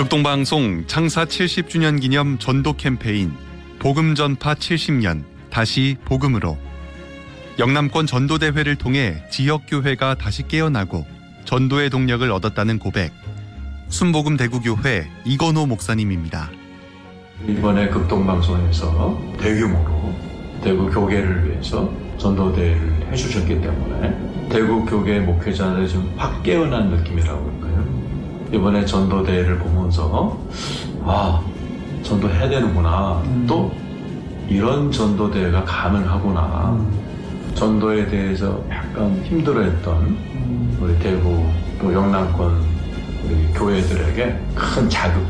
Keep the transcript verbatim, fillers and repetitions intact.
극동방송 창사 칠십 주년 기념 전도 캠페인 복음 전파 칠십 년 다시 복음으로 영남권 전도대회를 통해 지역교회가 다시 깨어나고 전도의 동력을 얻었다는 고백, 순복음 대구교회 이건호 목사님입니다. 이번에 극동방송에서 대규모로 대구 교계를 위해서 전도대회를 해주셨기 때문에 대구 교계 목회자들이 좀 확 깨어난 느낌이라고 할까요? 이번에 전도대회를 보면서 아, 전도해야 되는구나. 음. 또 이런 전도대회가 가능하구나. 음. 전도에 대해서 약간 힘들어했던 음. 우리 대구 또 영남권 우리 교회들에게 큰 자극